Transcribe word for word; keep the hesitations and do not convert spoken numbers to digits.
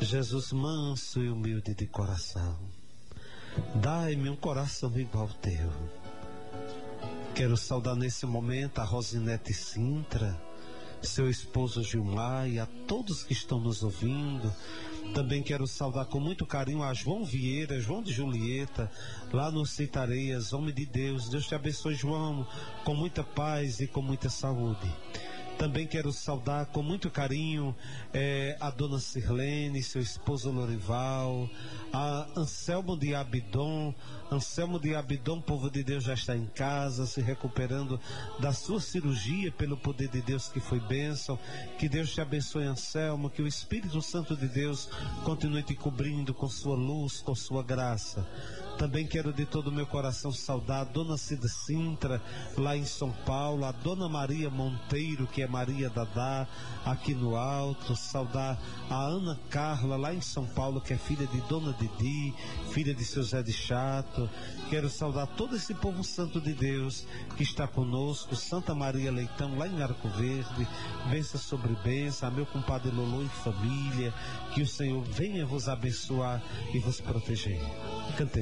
Jesus manso e humilde de coração, dai-me um coração igual ao teu. Quero saudar nesse momento a Rosinete Sintra, seu esposo Gilmar e a todos que estão nos ouvindo. Também quero saudar com muito carinho a João Vieira, João de Julieta, lá no Ceitareias. Homem de Deus, Deus te abençoe, João, com muita paz e com muita saúde. Também quero saudar com muito carinho eh, a dona Sirlene, seu esposo Lorival, a Anselmo de Abidom. Anselmo de Abidom, povo de Deus, já está em casa, se recuperando da sua cirurgia pelo poder de Deus, que foi bênção. Que Deus te abençoe, Anselmo, que o Espírito Santo de Deus continue te cobrindo com sua luz, com sua graça. Também quero de todo o meu coração saudar a dona Cida Sintra, lá em São Paulo, a dona Maria Monteiro, que é Maria Dadá, aqui no Alto. Saudar a Ana Carla, lá em São Paulo, que é filha de dona Didi, filha de seu Zé de Chato. Quero saudar todo esse povo santo de Deus que está conosco. Santa Maria Leitão, lá em Arco Verde, bênção sobre bênção, a meu compadre Lolo e família. Que o Senhor venha vos abençoar e vos proteger. Cantemos.